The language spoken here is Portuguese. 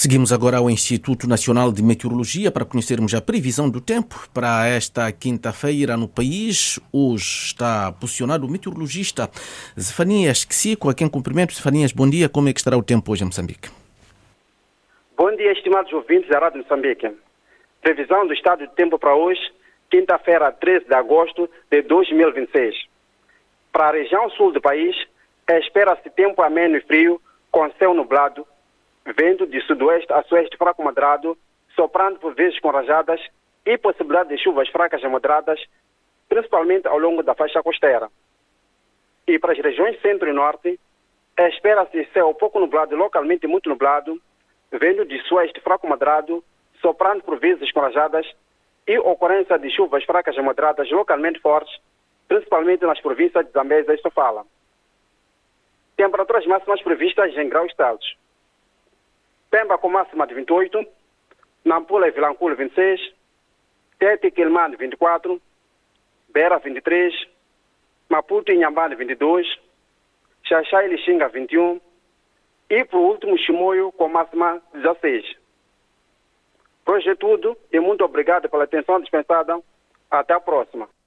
Seguimos agora ao Instituto Nacional de Meteorologia para conhecermos a previsão do tempo para esta quinta-feira no país. Hoje está posicionado o meteorologista Zefanias Xico, a quem cumprimento. Zefanias, bom dia. Como é que estará o tempo hoje em Moçambique? Bom dia, estimados ouvintes da Rádio Moçambique. Previsão do estado de tempo para hoje, quinta-feira, 13 de agosto de 2026. Para a região sul do país, espera-se tempo ameno e frio, com céu nublado, vento de sudoeste a sueste fraco moderado, soprando por vezes com rajadas e possibilidade de chuvas fracas a moderadas, principalmente ao longo da faixa costeira. E para as regiões centro e norte, espera-se céu pouco nublado, localmente muito nublado, vento de sudoeste fraco moderado, soprando por vezes com rajadas e ocorrência de chuvas fracas a moderadas localmente fortes, principalmente nas províncias de Zambésia e Sofala. Temperaturas máximas previstas em graus estados. Pemba com máxima de 28, Nampula e Vilanculo 26, Tete e Quilmane 24, Beira 23, Maputo e Inhambane 22, Xaxá e Lixinga 21 e, por último, Chimoio com máxima 16. Por hoje é tudo e muito obrigado pela atenção dispensada. Até a próxima.